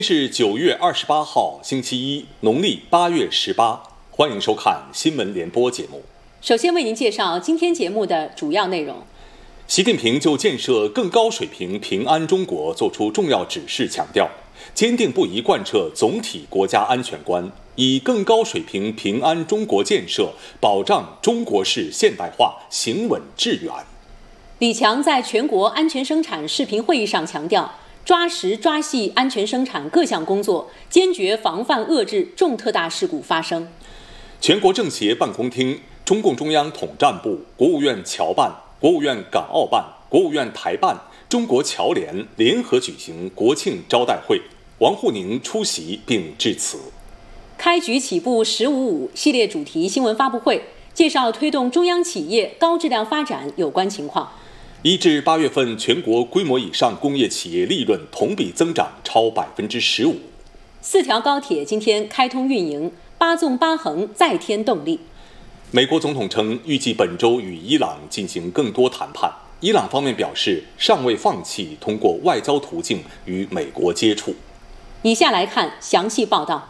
是9月28号，星期一，农历8月18。欢迎收看新闻联播节目。 首先为您介绍今天节目的主要内容。 习近平就建设更高水平平安中国作出重要指示，强调坚定不移贯彻总体国家安全观，以更高水平平安中国建设保障中国式现代化行稳致远。 李强在全国安全生产视频会议上强调，抓实抓细安全生产各项工作，坚决防范遏制重特大事故发生。 全国政协办公厅、中共中央统战部、国务院侨办、国务院港澳办、国务院台办、中国侨联联合举行国庆招待会，王沪宁出席并致辞。 开局起步“15.5”系列主题新闻发布会，介绍推动中央企业高质量发展有关情况。 1至8月份，全国规模以上工业企业利润同比增长超15%。 4条高铁今天开通运营，8纵8横再添动力。 美国总统称，预计本周与伊朗进行更多谈判。伊朗方面表示，尚未放弃通过外交途径与美国接触。 以下来看详细报道。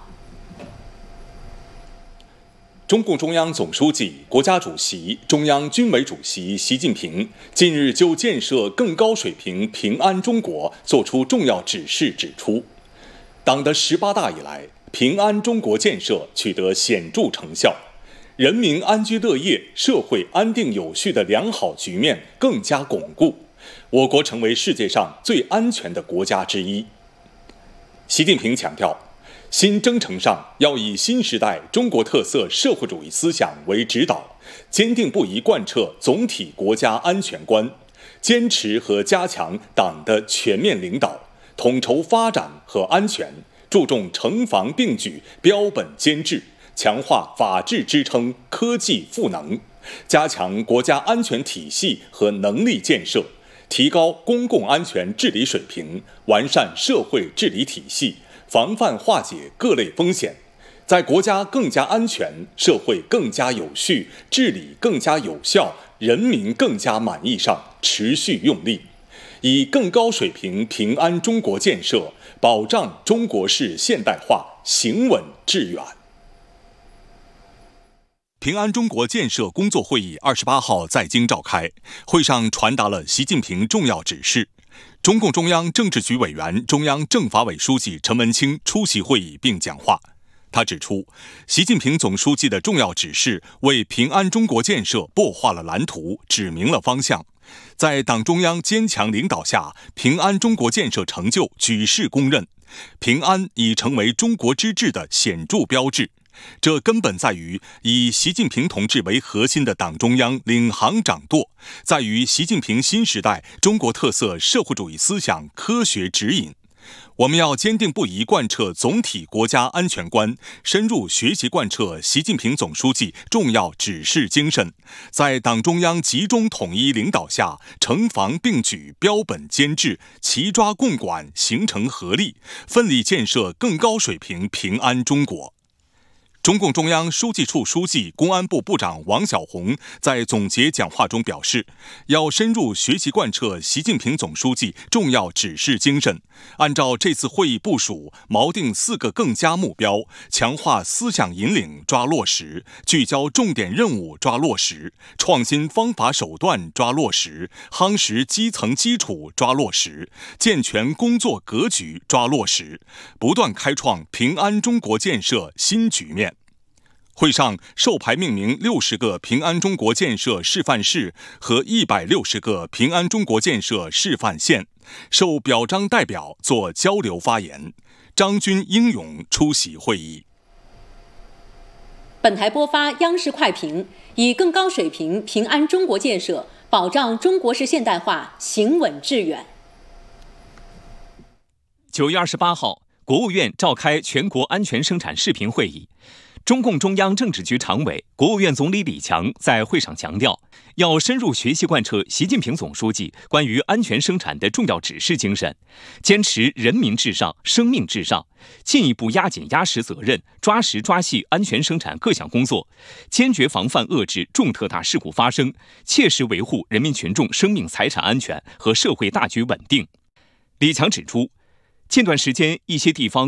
中共中央总书记、国家主席、中央军委主席习近平近日就建设更高水平平安中国作出重要指示，指出，党的18大以来，平安中国建设取得显著成效，人民安居乐业、社会安定有序的良好局面更加巩固，我国成为世界上最安全的国家之一。习近平强调，新征程上要以新时代中国特色社会主义思想为指导，坚定不移贯彻总体国家安全观，坚持和加强党的全面领导，统筹发展和安全，注重城防并举、标本兼治，强化法治支撑、科技赋能，加强国家安全体系和能力建设，提高公共安全治理水平，完善社会治理体系，防范化解各类风险，在国家更加安全、社会更加有序、治理更加有效、人民更加满意上持续用力，以更高水平平安中国建设保障中国式现代化行稳致远。平安中国建设工作会议28号在京召开，会上传达了习近平重要指示。中共中央政治局委员、中央政法委书记陈文清出席会议并讲话。他指出，习近平总书记的重要指示为平安中国建设擘画了蓝图，指明了方向。在党中央坚强领导下，平安中国建设成就举世公认，平安已成为中国之治的显著标志。这根本在于以习近平同志为核心的党中央领航掌舵，在于习近平新时代中国特色社会主义思想科学指引。我们要坚定不移贯彻总体国家安全观，深入学习贯彻习近平总书记重要指示精神，在党中央集中统一领导下，城防并举、标本兼治、齐抓共管形成合力，奋力建设更高水平平安中国。中共中央书记处书记、公安部部长王晓红在总结讲话中表示，要深入学习贯彻习近平总书记重要指示精神，按照这次会议部署，锚定4个更加目标，强化思想引领抓落实，聚焦重点任务抓落实，创新方法手段抓落实，夯实基层基础抓落实，健全工作格局抓落实，不断开创平安中国建设新局面。会上授牌命名60个平安中国建设示范市和160个平安中国建设示范县，受表彰代表作交流发言。张军英勇出席会议。 本台播发央视快评，以更高水平平安中国建设保障中国式现代化行稳致远。 9月28号，国务院召开全国安全生产视频会议。中共中央政治局常委、国务院总理李强在会上强调，要深入学习贯彻习近平总书记关于安全生产的重要指示精神，坚持人民至上、生命至上，进一步压紧压实责任，抓实抓细安全生产各项工作，坚决防范遏制重特大事故发生，切实维护人民群众生命财产安全和社会大局稳定。李强指出，近段时间一些地方